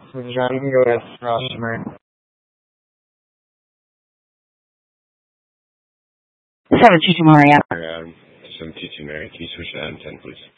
John, you can go with Ross Murray. 722 Mariana. 722 Mary, can you switch to Adam 10, please?